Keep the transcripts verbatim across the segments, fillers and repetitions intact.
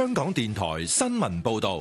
香港電台新聞報道。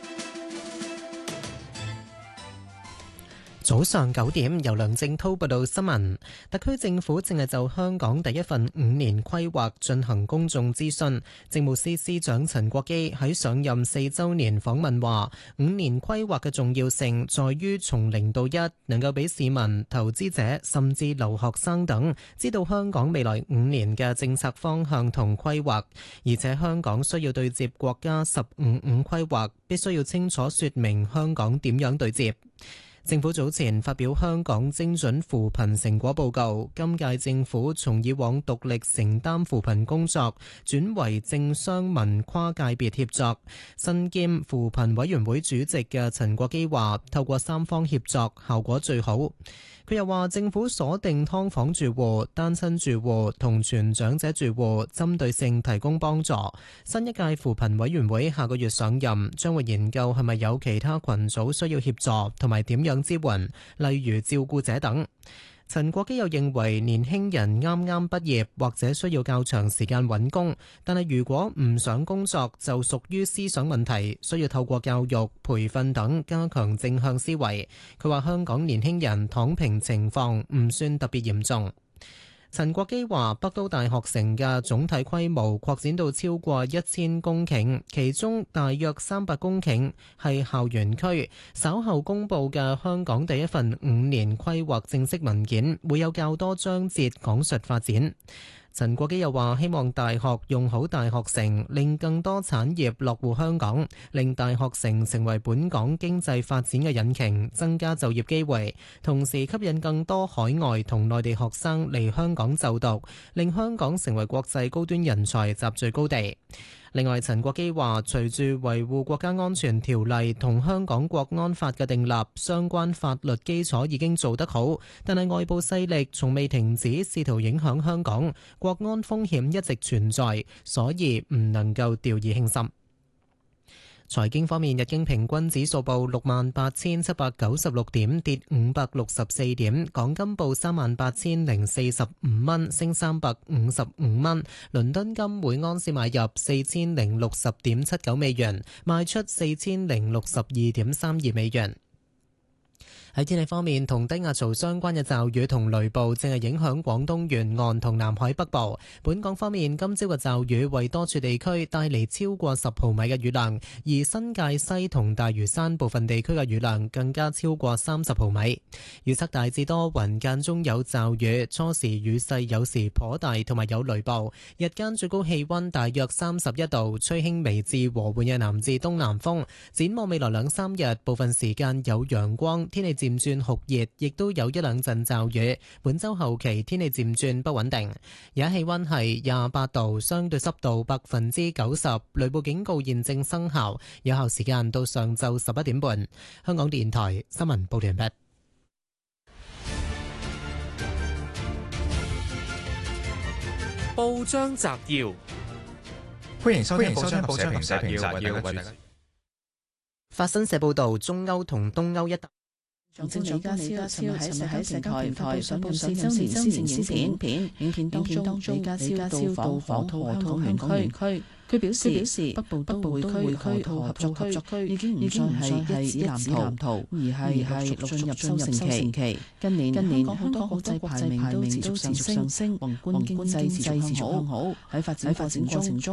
早上九點，由梁正濤報道新聞。特區政府正係就香港第一份五年規劃進行公眾諮詢。政務司司長陳國基喺上任四週年訪問話，五年規劃嘅重要性在於從零到一，能夠俾市民、投資者甚至留學生等知道香港未來五年嘅政策方向同規劃，而且香港需要對接國家十五五規劃，必須要清楚說明香港點樣對接。政府早前發表香港精準扶貧成果報告，今屆政府從以往獨力承擔扶貧工作，轉為政商民跨界別協作。身兼扶貧委員會主席嘅陳國基話，透過三方協作，效果最好。佢又話，政府鎖定劏房住戶、單親住戶同全長者住戶，針對性提供幫助。新一屆扶貧委員會下個月上任，將會研究係咪有其他群組需要協助，同埋點樣支援，例如照顧者等。陳國基又認為，年輕人啱啱畢業或者需要較長時間揾工，但係如果唔想工作，就屬於思想問題，需要透過教育、培訓等加強正向思維。佢話香港年輕人躺平情況唔算特別嚴重。陳國基話，北都大學城嘅總體規模擴展到超過一千公頃，其中大約三百公頃係校園區。稍後公佈嘅香港第一份五年規劃正式文件會有較多章節講述發展。陳國基又話，希望大學用好大學城，令更多產業落戶香港，令大學城成為本港經濟發展嘅引擎，增加就業機會，同時吸引更多海外同內地學生嚟香港就讀，令香港成為國際高端人才集聚高地。另外，陳國基話，隨住維護國家安全條例同香港國安法嘅訂立，相關法律基礎已經做得好，但係外部勢力從未停止試圖影響香港，國安風險一直存在，所以唔能夠掉以輕心。財經方面，日經平均指數報六萬八千七百九十六點，跌五百六十四點。港金報三萬八千零四十五蚊，升三百五十五蚊。倫敦金每盎司買入四千零六十點七九美元，賣出四千零六十二點三二美元。喺天氣方面，同低壓槽相關嘅驟雨同雷暴正係影響廣東沿岸同南海北部。本港方面，今朝嘅驟雨為多處地區帶嚟超過十毫米嘅雨量，而新界西同大嶼山部分地區嘅雨量更加超過三十毫米。預測大致多雲，間中有驟雨，初時雨勢有時頗大，同埋有雷暴。日間最高氣溫大約三十一度，吹輕微至和緩嘅南至東南風。展望未來兩三日，部分時間有陽光，天氣漸轉酷熱，亦都有一兩陣驟雨。本周後期天氣漸轉不穩定。而家氣溫係廿八度，相對濕度百分之九十，雷暴警告現正生效，有效時間到上晝十一點半。香港電台新聞報道完畢。 報章摘要， 歡迎收聽報章報章社評摘要。 法新社報道，中歐同東歐一帶。 行政長官李家超尋日喺社交平台上半四周年施政影片，影片當中李家超到訪河套香港園區。佢表示，北部都會區河套合作區已經唔再係一紙藍圖，而係陸續進入收成期。近年近年香港國際排名都持續上升，宏觀經濟持續向好。喺發展過程中，